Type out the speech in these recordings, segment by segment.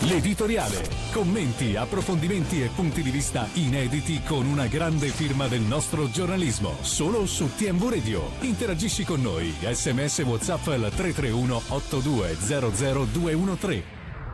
L'editoriale. Commenti, approfondimenti e punti di vista inediti con una grande firma del nostro giornalismo. Solo su TMV Radio. Interagisci con noi. SMS WhatsApp al 331 8200 213.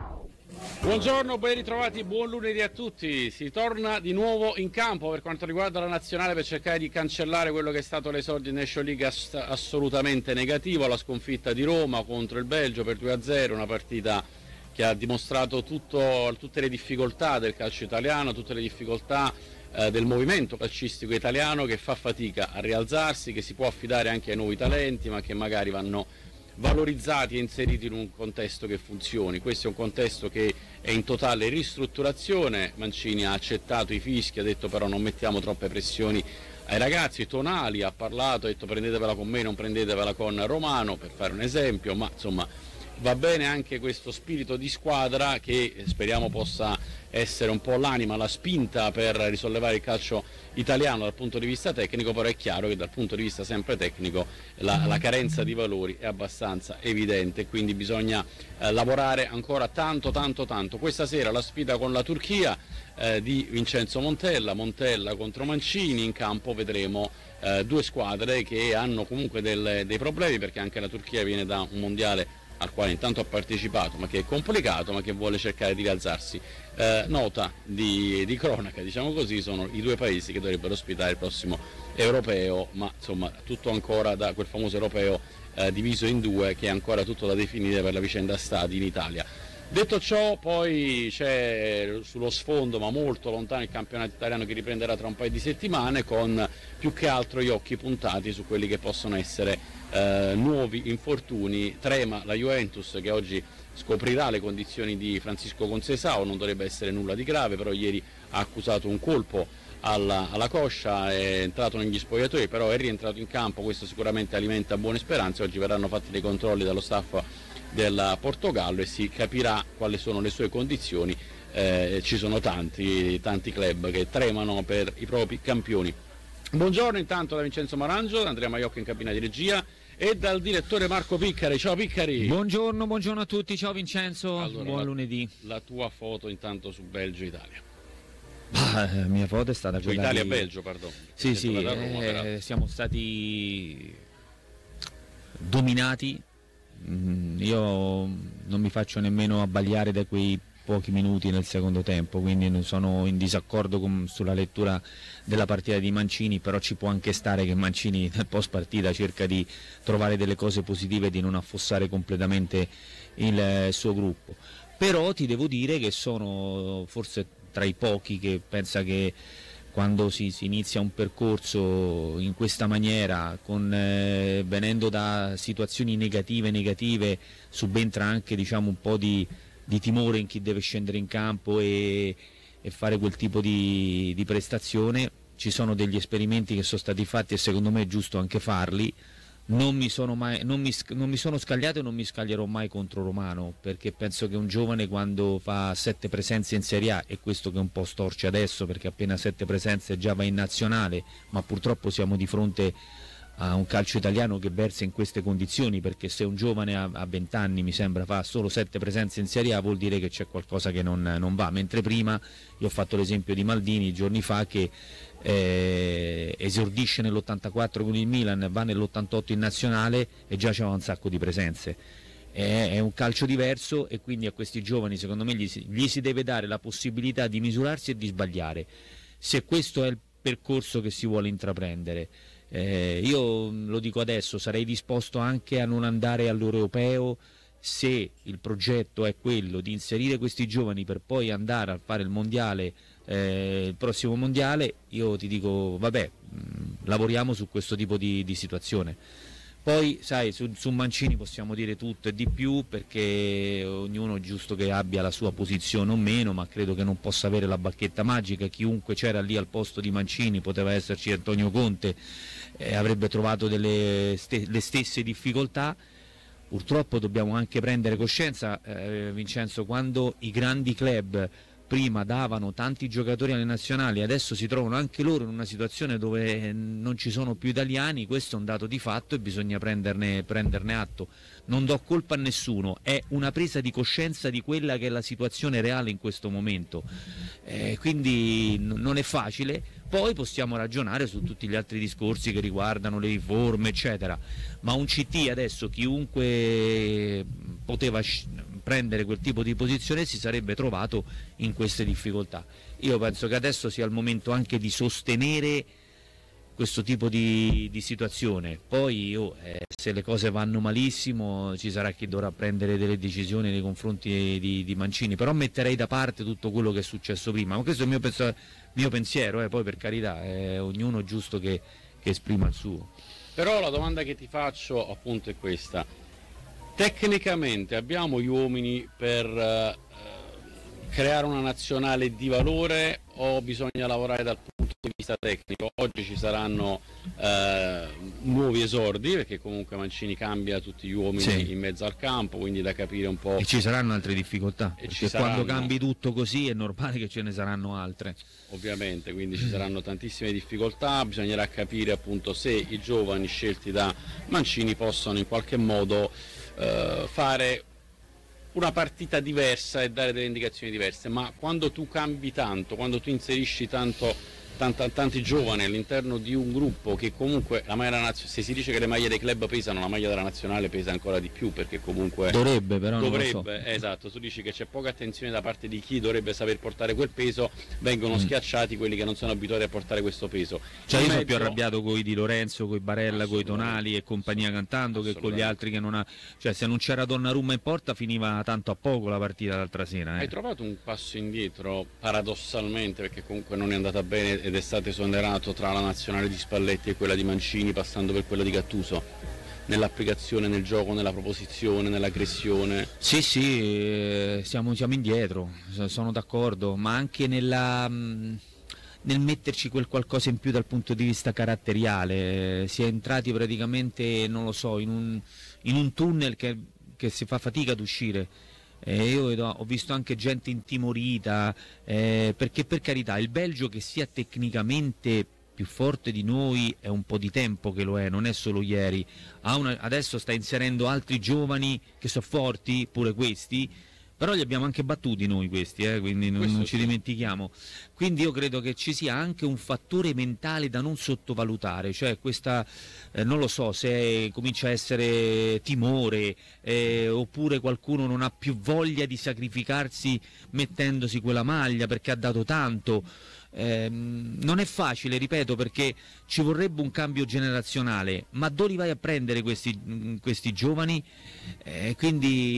Buongiorno, ben ritrovati, buon lunedì a tutti. Si torna di nuovo in campo per quanto riguarda la nazionale per cercare di cancellare quello che è stato l'esordio in Nation League assolutamente negativo, la sconfitta di Roma contro il Belgio per 2-0, una partita che ha dimostrato tutte le difficoltà del calcio italiano, tutte le difficoltà del movimento calcistico italiano, che fa fatica a rialzarsi, che si può affidare anche ai nuovi talenti, ma che magari vanno valorizzati e inseriti in un contesto che funzioni. Questo è un contesto che è in totale ristrutturazione. Mancini ha accettato i fischi, ha detto però non mettiamo troppe pressioni ai ragazzi. Tonali ha parlato, ha detto prendetevela con me, non prendetevela con Romano, per fare un esempio, ma insomma va bene anche questo spirito di squadra che speriamo possa essere un po' l'anima, la spinta per risollevare il calcio italiano dal punto di vista tecnico, però è chiaro che dal punto di vista sempre tecnico la carenza di valori è abbastanza evidente, quindi bisogna lavorare ancora tanto. Questa sera la sfida con la Turchia di Vincenzo Montella contro Mancini. In campo vedremo due squadre che hanno comunque dei problemi, perché anche la Turchia viene da un mondiale al quale intanto ha partecipato, ma che è complicato, ma che vuole cercare di rialzarsi. Nota di cronaca, diciamo così, sono i due paesi che dovrebbero ospitare il prossimo europeo, ma insomma tutto ancora da quel famoso europeo diviso in due, che è ancora tutto da definire per la vicenda stadi in Italia. Detto ciò, poi c'è sullo sfondo, ma molto lontano, il campionato italiano che riprenderà tra un paio di settimane, con più che altro gli occhi puntati su quelli che possono essere nuovi infortuni. Trema la Juventus, che oggi scoprirà le condizioni di Francisco Conceição. Non dovrebbe essere nulla di grave, però ieri ha accusato un colpo alla coscia, è entrato negli spogliatoi, però è rientrato in campo. Questo sicuramente alimenta buone speranze. Oggi verranno fatti dei controlli dallo staff del Portogallo e si capirà quali sono le sue condizioni. Ci sono tanti club che tremano per i propri campioni. Buongiorno intanto da Vincenzo Marangio, da Andrea Maiocca in cabina di regia e dal direttore Marco Piccari. Ciao Piccari. Buongiorno a tutti, ciao Vincenzo, allora, buon lunedì. La tua foto intanto su Belgio-Italia. La mia foto è stata quella Italia-Belgio, perdono. Sì, siamo stati dominati. Io non mi faccio nemmeno abbagliare da quei pochi minuti nel secondo tempo, quindi non sono in disaccordo sulla lettura della partita di Mancini, però ci può anche stare che Mancini nel post partita cerca di trovare delle cose positive e di non affossare completamente il suo gruppo. Però ti devo dire che sono forse tra i pochi che pensa che quando si inizia un percorso in questa maniera, venendo da situazioni negative, subentra anche, diciamo, un po' di timore in chi deve scendere in campo e fare quel tipo di prestazione. Ci sono degli esperimenti che sono stati fatti e secondo me è giusto anche farli. Non mi sono scagliato e non mi scaglierò mai contro Romano, perché penso che un giovane, quando fa 7 presenze in Serie A, e questo che un po' storce adesso perché appena 7 presenze già va in nazionale, ma purtroppo siamo di fronte a un calcio italiano che versa in queste condizioni, perché se un giovane a 20 anni mi sembra fa solo 7 presenze in Serie A, vuol dire che c'è qualcosa che non va, mentre prima io ho fatto l'esempio di Maldini giorni fa, che esordisce nell'84 con il Milan, va nell'88 in nazionale e già c'era un sacco di presenze. È un calcio diverso e quindi a questi giovani secondo me gli si deve dare la possibilità di misurarsi e di sbagliare, se questo è il percorso che si vuole intraprendere. Io lo dico adesso, sarei disposto anche a non andare all'europeo se il progetto è quello di inserire questi giovani per poi andare a fare il mondiale, il prossimo mondiale. Io ti dico vabbè, lavoriamo su questo tipo di situazione. Poi sai, su Mancini possiamo dire tutto e di più, perché ognuno è giusto che abbia la sua posizione o meno, ma credo che non possa avere la bacchetta magica. Chiunque c'era lì al posto di Mancini, poteva esserci Antonio Conte, avrebbe trovato le stesse difficoltà. Purtroppo dobbiamo anche prendere coscienza, Vincenzo, quando i grandi club prima davano tanti giocatori alle nazionali, adesso si trovano anche loro in una situazione dove non ci sono più italiani, questo è un dato di fatto e bisogna prenderne atto. Non do colpa a nessuno, è una presa di coscienza di quella che è la situazione reale in questo momento, quindi non è facile. Poi possiamo ragionare su tutti gli altri discorsi che riguardano le riforme eccetera, ma un CT adesso chiunque poteva prendere quel tipo di posizione si sarebbe trovato in queste difficoltà. Io penso che adesso sia il momento anche di sostenere questo tipo di situazione. Poi se le cose vanno malissimo ci sarà chi dovrà prendere delle decisioni nei confronti di Mancini, però metterei da parte tutto quello che è successo prima, ma questo è il mio pensiero, poi per carità ognuno è giusto che esprima il suo. Però la domanda che ti faccio appunto è questa: tecnicamente abbiamo gli uomini per creare una nazionale di valore o bisogna lavorare dal punto di vista tecnico? Oggi ci saranno nuovi esordi, perché comunque Mancini cambia tutti gli uomini in mezzo al campo, quindi da capire un po'. E ci saranno altre difficoltà, perché quando cambi tutto così è normale che ce ne saranno altre. Ovviamente, quindi ci saranno tantissime difficoltà, bisognerà capire appunto se i giovani scelti da Mancini possono in qualche modo fare una partita diversa e dare delle indicazioni diverse, ma quando tu cambi tanto, quando tu inserisci tanti giovani all'interno di un gruppo che comunque la maglia se si dice che le maglie dei club pesano, la maglia della nazionale pesa ancora di più, perché comunque dovrebbe, però non lo so. Esatto, tu dici che c'è poca attenzione da parte di chi dovrebbe saper portare quel peso, vengono schiacciati quelli che non sono abituati a portare questo peso. Io sono più arrabbiato con i Di Lorenzo, con i Barella, con i Tonali e compagnia cantando che con gli altri che non ha, cioè se non c'era Donnarumma in porta finiva tanto a poco la partita l'altra sera. Hai trovato un passo indietro paradossalmente, perché comunque non è andata bene ed è stato esonerato tra la nazionale di Spalletti e quella di Mancini, passando per quella di Gattuso, nell'applicazione, nel gioco, nella proposizione, nell'aggressione. Sì, siamo indietro, sono d'accordo, ma anche nel metterci quel qualcosa in più dal punto di vista caratteriale. Si è entrati praticamente, non lo so, in un tunnel che si fa fatica ad uscire. Io ho visto anche gente intimorita, perché per carità il Belgio, che sia tecnicamente più forte di noi, è un po' di tempo che lo è, non è solo ieri. Adesso sta inserendo altri giovani che sono forti, pure questi, però li abbiamo anche battuti noi questi, quindi non ci dimentichiamo. Quindi io credo che ci sia anche un fattore mentale da non sottovalutare, cioè questa, non lo so, se comincia a essere timore, oppure qualcuno non ha più voglia di sacrificarsi mettendosi quella maglia perché ha dato tanto. Non è facile, ripeto, perché ci vorrebbe un cambio generazionale, ma dove li vai a prendere questi giovani? Quindi